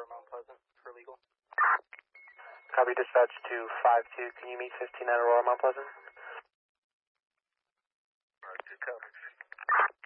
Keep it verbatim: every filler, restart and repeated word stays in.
Mount Pleasant for legal. Copy dispatch to five two. Can you meet fifteen at Aurora Mount Pleasant? five two, copy.